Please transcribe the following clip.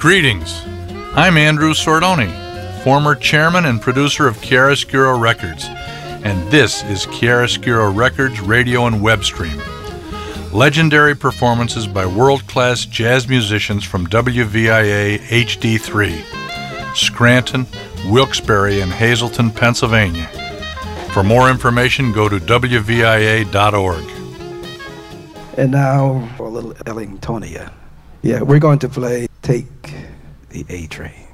Greetings. I'm Andrew Sordoni, former chairman and producer of Chiaroscuro Records, and this is Chiaroscuro Records radio and web stream. Legendary performances by world-class jazz musicians from WVIA HD3, Scranton, Wilkes-Barre, and Hazleton, Pennsylvania. For more information, go to WVIA.org. And now for a little Ellingtonia. Yeah, we're going to play Take the A Train.